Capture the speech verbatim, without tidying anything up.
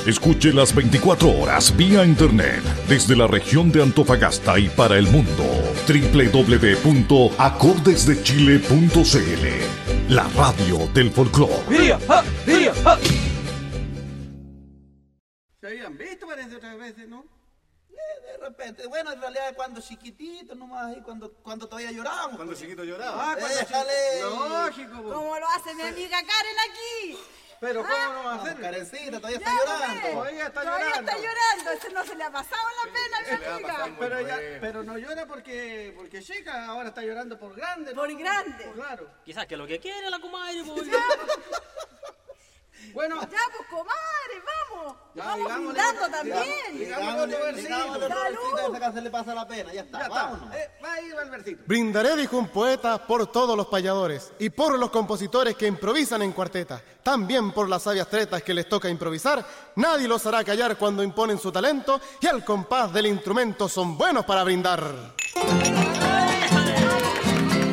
Escuche las veinticuatro horas vía internet desde la región de Antofagasta y para el mundo. doble u doble u doble u punto acordes de chile punto c l. La radio del folclore. ¡Viria! ¡Ja! ¡Viria! ¡Ja! Se habían visto, parece, otras veces, ¿no? De repente, bueno, en realidad cuando chiquitito nomás, ahí cuando, cuando todavía llorábamos. Cuando chiquito lloraba. Ah, cuando déjale. Lógico. ¿Cómo lo hace mi amiga Karen aquí? Pero ¿cómo ¿Ah? no va a hacer? Karencita, todavía Ya, está llorando. pues. Todavía está Todavía llorando. está llorando. Ese no se le ha pasado la pena a mi Le va a amiga. pasar, pero, ya, pero no llora porque, porque chica, ahora está llorando por grande. ¿no? Por grande. Claro. Quizás que lo que quiere la comadre, pues. Bueno, Ya, pues, comadre, vamos. Ya, vamos digámosle- brindando también. digámosle otro versito. Digámosle otro Salud. versito, ese que se le pasa la pena, ya está, ya vámonos. está. Eh, va ahí va el versito. Brindaré, dijo un poeta, por todos los payadores y por los compositores que improvisan en cuarteta. También por las sabias tretas que les toca improvisar. Nadie los hará callar cuando imponen su talento y al compás del instrumento son buenos para brindar.